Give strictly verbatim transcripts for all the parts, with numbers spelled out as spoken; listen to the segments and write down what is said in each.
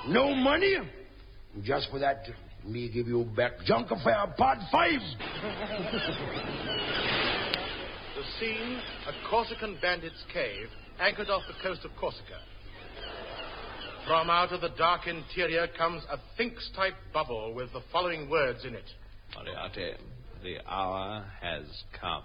No money? Just for that, me give you back junk affair part five. The scene, a Corsican bandit's cave, anchored off the coast of Corsica. From out of the dark interior comes a Sphinx-type bubble with the following words in it. Moriarty, the hour has come.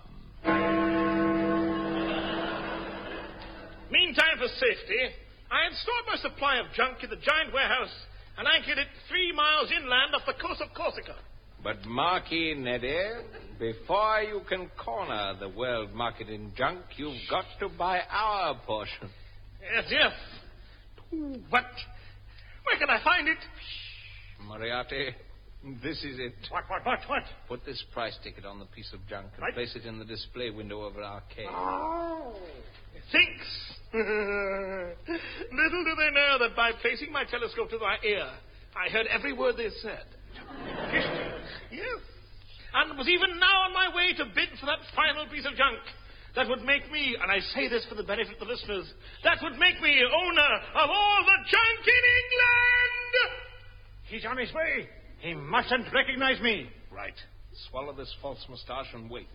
Meantime, for safety, I had stored my supply of junk in the giant warehouse and anchored it three miles inland off the coast of Corsica. But marquis Neddy, before you can corner the world market in junk, you've got to buy our portion. Yes, yes. What? Where can I find it? Moriarty, this is it. What, what, what, what? Put this price ticket on the piece of junk and Right. place it in the display window over our cave. Oh, thanks. Little do they know that by placing my telescope to my ear, I heard every word they said. Yes. And was even now on my way to bid for that final piece of junk. That would make me, and I say this for the benefit of the listeners, that would make me owner of all the junk in England! He's on his way. He mustn't recognize me. Right. Swallow this false moustache and wait.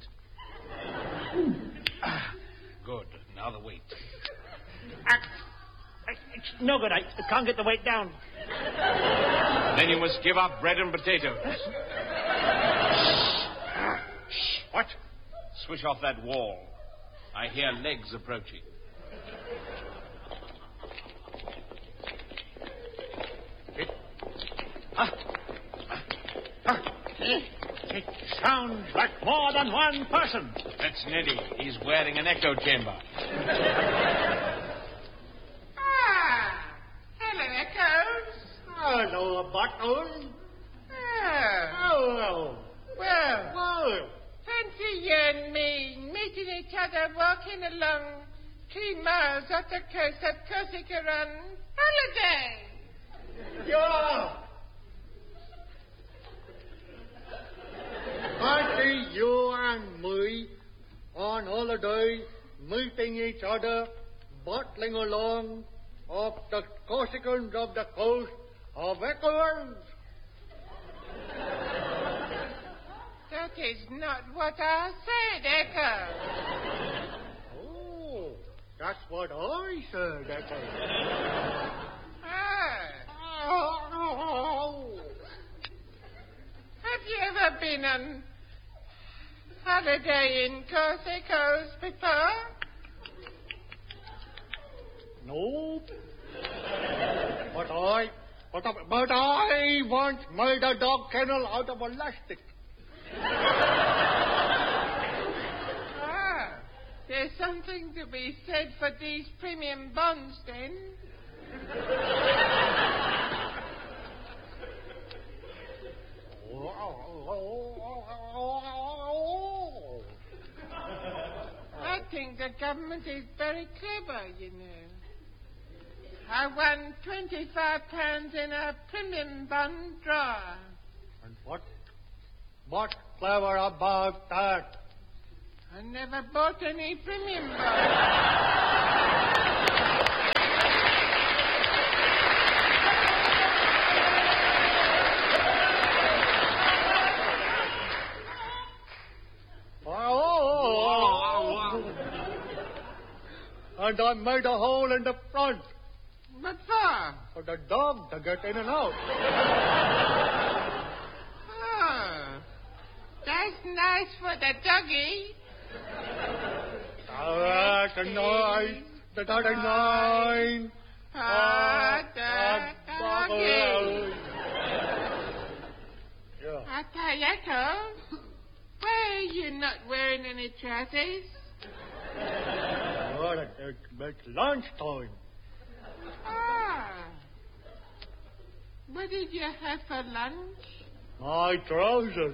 Good. Now the weight. Ah, it's no good. I can't get the weight down. Then you must give up bread and potatoes. What? Switch off that wall. I hear legs approaching. Ah. Ah. It sounds like more than one person. That's Neddy. He's wearing an echo chamber. Ah, hello, Echoes. Hello, Button. Ah, Oh, well, well. fancy you and me meeting each other walking along three miles off the coast of Corsica on holiday. Yeah. Fancy you and me on holiday meeting each other, bottling along off the Corsicans of the coast of Echoes. That is not what I said, Echo. Oh, that's what I said, Echo. Ah, Oh. have you ever been on holiday in Corsica before? Nope. But I, but, I- but I once made a dog kennel out of elastic. Ah, there's something to be said for these premium bonds, then. I think the government is very clever, you know. I won twenty-five pounds in a premium bond draw. And what, what's clever about that? I never bought any premium bonds. Oh, and I made a hole in the front What for? for the dog to get in and out. Oh, that's nice for the doggy. That's a nine. That's a nine. Ah, the doggy. Yeah. I tell you, Echo, why are you not wearing any trousers? Well, it, it, it's lunchtime. Ah. What did you have for lunch? My trousers.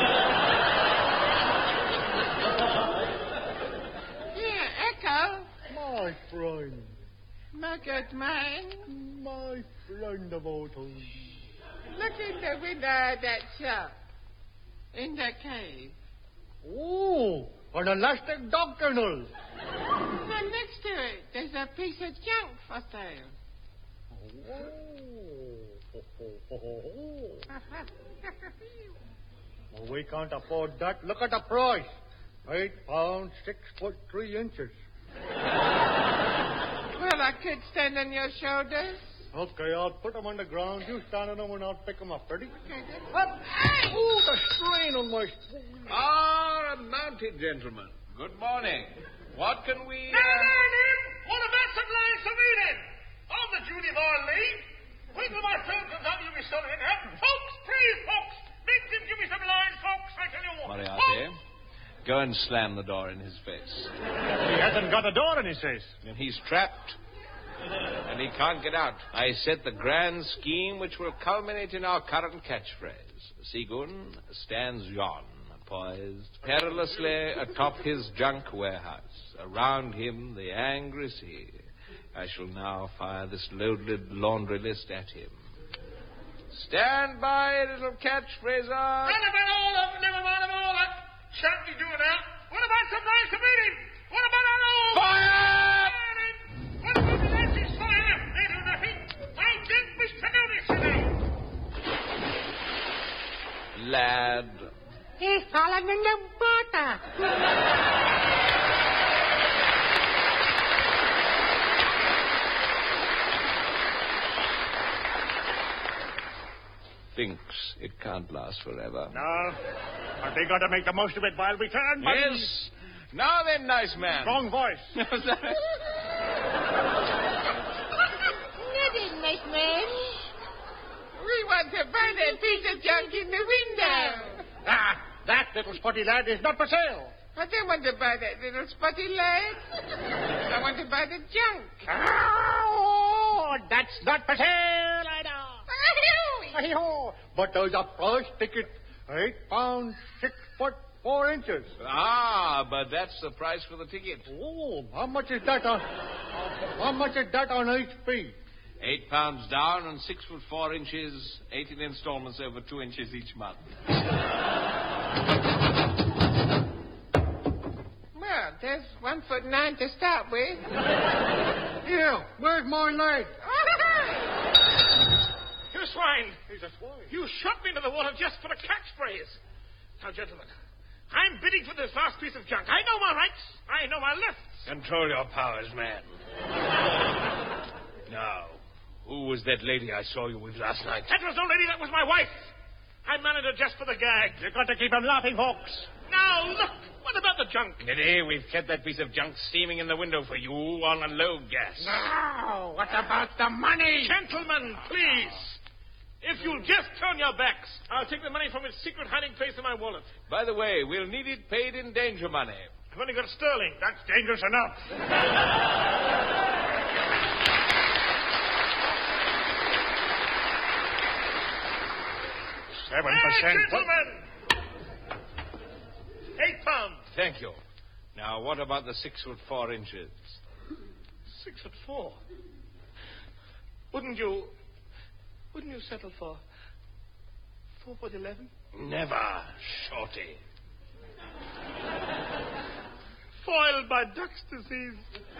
Here, Echo. My friend. My good man. My friend of all time. Look in the window of that shop. In the cave. Oh, an elastic dog kennel. And next to it, there's a piece of junk for sale. Well, we can't afford that. Look at the price. Eight pounds, six foot, three inches. Well, I could stand on your shoulders. Okay, I'll put them on the ground. You stand on them and I'll pick them up. Ready? Okay, then. Up. Oh, the strain on my... Ah, mounted gentlemen. Good morning. What can we... Now, then, what about some lines of eating? On the duty of our league. Wait till my phone comes up, you'll be stolen in here. Folks, please, folks. Make them give me some lines, folks, I tell you what. Moriarty, go and slam the door in his face. He hasn't got a door in his face. And he's trapped. And he can't get out. I set the grand scheme which will culminate in our current catchphrase. Seagoon stands yon, poised perilously atop his junk warehouse. Around him the angry sea. I shall now fire this loaded laundry list at him. Stand by, little catchphraser. What about all of never mind of all that? Shan't be doing that. What about some nice of eating? What about our own? Fire! What about the lasses fire? They do nothing. I didn't wish to notice today. Lad. He's fallen in the water. Thinks it can't last forever. No. But they got to make the most of it while we can. But Yes. Now then, nice man. Strong voice. Nothing, nice man. We want to buy that piece of junk in the window. Ah, that little spotty lad is not for sale. I don't want to buy that little spotty lad. I want to buy the junk. Oh, that's not for sale, I know. Hey-ho. But there's a price ticket. Eight pounds, six foot, four inches. Ah, but that's the price for the ticket. Oh, how much is that on... Uh, how much is that on each fee? Eight pounds down and six foot four inches, eighteen installments over two inches each month. Well, there's one foot nine to start with. Yeah, where's my leg? You swine. He's a swine. You shot me into the water just for a catchphrase. Now, gentlemen, I'm bidding for this last piece of junk. I know my rights. I know my lefts. Control your powers, man. Now, who was that lady I saw you with last night? That was no lady. That was my wife. I married her just for the gag. You've got to keep him laughing, folks. Now, look. What about the junk? Nitty, we've kept that piece of junk steaming in the window for you on a low gas. Now, what about the money? Gentlemen, please. If you'll just turn your backs, I'll take the money from its secret hiding place in my wallet. By the way, we'll need it paid in danger money. I've only got sterling. That's dangerous enough. Seven Hey, percent. gentlemen! Eight pounds. Thank you. Now, what about the six foot four inches? Six foot four. Wouldn't you... Wouldn't you settle for... Four foot eleven? Never, Shorty. Foiled by duck's disease.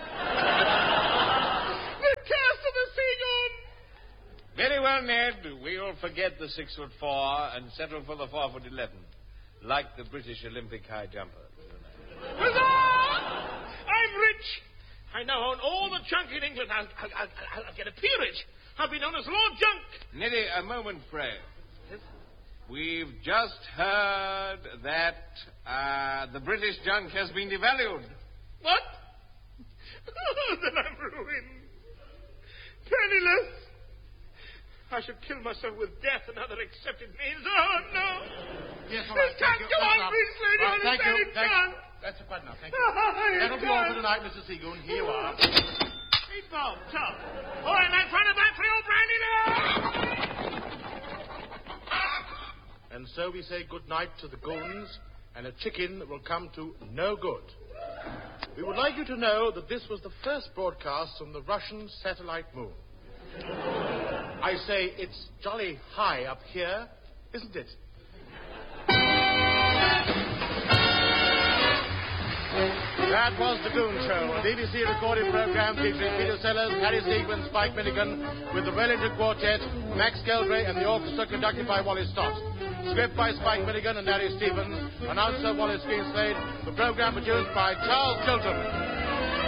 The curse of the seagoon! Very well, Ned. We'll forget the six foot four and settle for the four foot eleven, like the British Olympic high jumpers. Huzzah! I'm rich. I now own all the junk in England. I'll, I'll, I'll, I'll get a peerage. I'll be known as Lord Junk. Neddy, a moment, pray. We've just heard that uh, the British junk has been devalued. What? Oh, then I'm ruined. Penniless. I should kill myself with death and other accepted means. Oh, no. Yes, all It right. can't Thank you. go That's on, enough. please, lady. Right, thank you. It's Thank done. you. That's quite enough. Thank you. Oh, That'll it's be all done. for tonight, Mister Seagoon. Here you are. Eight bob, top. All right, man, find a back for your brandy there. And so we say good night to the goons and a chicken that will come to no good. We would like you to know that this was the first broadcast from the Russian satellite moon. I say it's jolly high up here, isn't it? That was The Goon Show, a B B C recorded program featuring Peter Sellers, Harry Seaman, Spike Milligan, with the Wellington Quartet, Max Gelgrave, and the orchestra conducted by Wally Stott. Script by Spike Milligan and Harry Stevens. Announcer Wallace Greenslade. The program produced by Charles Chilton.